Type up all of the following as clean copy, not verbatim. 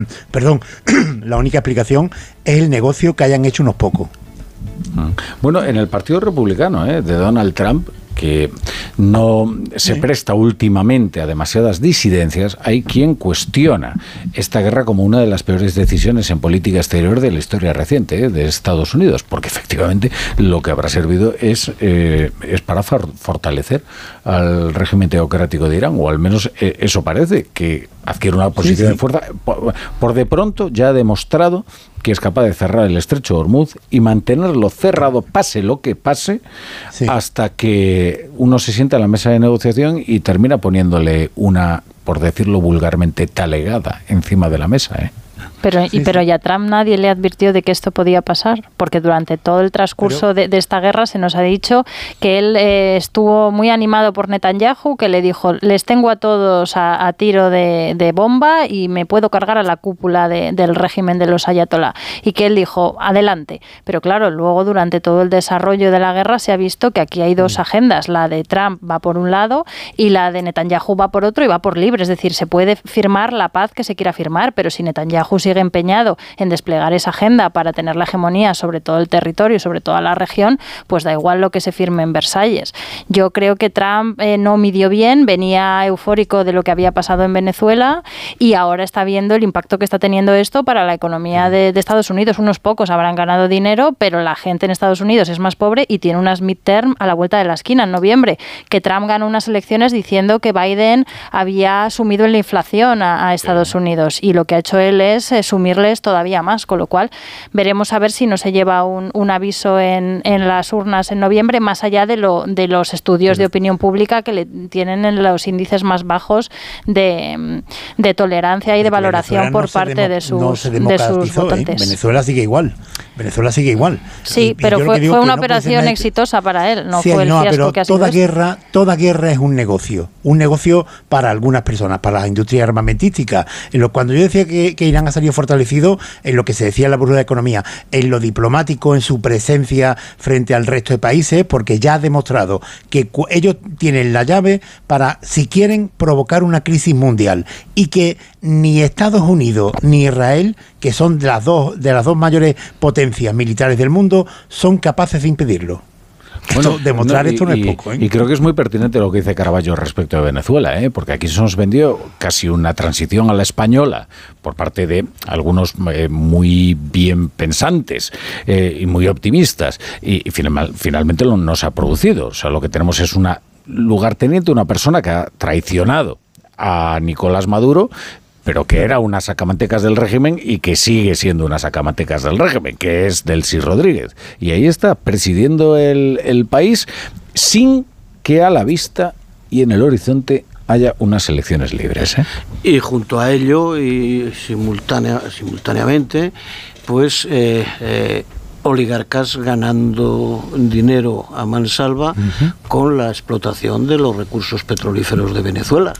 Perdón, la única explicación es el negocio que hayan hecho unos pocos. Bueno, en el Partido Republicano de Donald Trump, que no se presta últimamente a demasiadas disidencias, hay quien cuestiona esta guerra como una de las peores decisiones en política exterior de la historia reciente de Estados Unidos, porque efectivamente lo que habrá servido es para fortalecer al régimen teocrático de Irán, o al menos eso parece, que adquiere una posición de fuerza. Por de pronto ya ha demostrado que es capaz de cerrar el estrecho de Hormuz y mantenerlo cerrado, pase lo que pase, hasta que uno se sienta a la mesa de negociación y termina poniéndole una, por decirlo vulgarmente, talegada encima de la mesa, Pero ya a Trump nadie le advirtió de que esto podía pasar, porque durante todo el transcurso de esta guerra se nos ha dicho que él estuvo muy animado por Netanyahu, que le dijo, les tengo a todos a tiro de bomba y me puedo cargar a la cúpula del régimen de los ayatolá, y que él dijo, adelante. Pero claro, luego durante todo el desarrollo de la guerra se ha visto que aquí hay dos agendas, la de Trump va por un lado y la de Netanyahu va por otro, y va por libre, es decir, se puede firmar la paz que se quiera firmar, pero si Netanyahu sigue empeñado en desplegar esa agenda para tener la hegemonía sobre todo el territorio, sobre toda la región, pues da igual lo que se firme en Versalles. Yo creo que Trump no midió bien, venía eufórico de lo que había pasado en Venezuela y ahora está viendo el impacto que está teniendo esto para la economía de Estados Unidos. Unos pocos habrán ganado dinero, pero la gente en Estados Unidos es más pobre y tiene unas midterm a la vuelta de la esquina en noviembre, que Trump ganó unas elecciones diciendo que Biden había sumido en la inflación a Estados Unidos, y lo que ha hecho él es sumirles todavía más, con lo cual veremos a ver si no se lleva un aviso en las urnas en noviembre, más allá de los estudios de opinión pública que le tienen en los índices más bajos de tolerancia y de valoración por parte de sus votantes. Venezuela sigue igual. Sí, pero fue una operación exitosa para él, no fue el fiasco que ha sido. Toda guerra es un negocio para algunas personas, para las industrias armamentísticas. Cuando yo decía que Irán ha salido fortalecido en lo que se decía en la burbuja de economía, en lo diplomático, en su presencia frente al resto de países, porque ya ha demostrado que ellos tienen la llave para, si quieren, provocar una crisis mundial, y que ni Estados Unidos ni Israel, que son de las dos mayores potencias militares del mundo, son capaces de impedirlo. Bueno, demostrar esto no es poco. Y creo que es muy pertinente lo que dice Caraballo respecto de Venezuela, porque aquí se nos vendió casi una transición a la española por parte de algunos muy bien pensantes y muy optimistas, y finalmente no se ha producido. O sea, lo que tenemos es una lugarteniente, una persona que ha traicionado a Nicolás Maduro, pero que era una sacamantecas del régimen y que sigue siendo una sacamantecas del régimen, que es Delcy Rodríguez. Y ahí está, presidiendo el país sin que a la vista y en el horizonte haya unas elecciones libres. Y junto a ello, y simultáneamente, pues oligarcas ganando dinero a mansalva con la explotación de los recursos petrolíferos de Venezuela.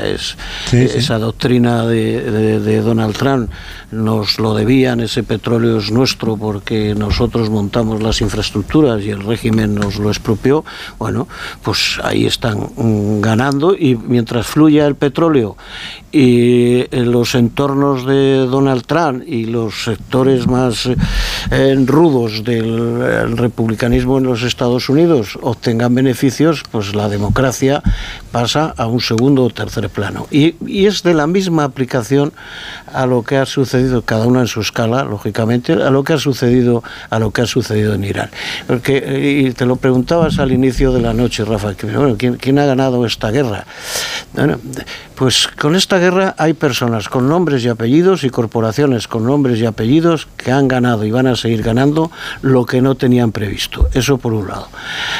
Esa doctrina de Donald Trump, nos lo debían, ese petróleo es nuestro porque nosotros montamos las infraestructuras y el régimen nos lo expropió. Bueno, pues ahí están ganando, y mientras fluya el petróleo y en los entornos de Donald Trump y los sectores más rudos del republicanismo en los Estados Unidos obtengan beneficios, pues la democracia pasa a un segundo o tercer plano. Y es de la misma aplicación a lo que ha sucedido, cada una en su escala, lógicamente, a lo que ha sucedido en Irán. Porque, y te lo preguntabas al inicio de la noche, Rafa, bueno, ¿quién ha ganado esta guerra? Bueno, pues con esta guerra hay personas con nombres y apellidos y corporaciones con nombres y apellidos que han ganado y van a seguir ganando lo que no tenían previsto. Eso por un lado.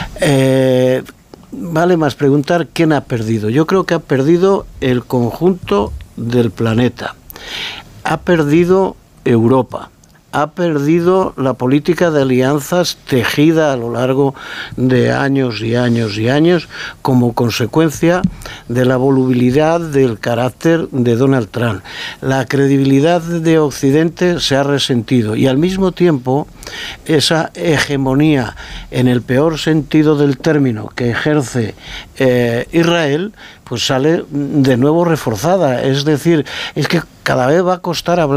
Vale más preguntar quién ha perdido. Yo creo que ha perdido el conjunto del planeta. Ha perdido Europa. Ha perdido la política de alianzas tejida a lo largo de años y años y años como consecuencia de la volubilidad del carácter de Donald Trump. La credibilidad de Occidente se ha resentido, y al mismo tiempo esa hegemonía, en el peor sentido del término, que ejerce Israel, pues sale de nuevo reforzada. Es decir, es que cada vez va a costar hablar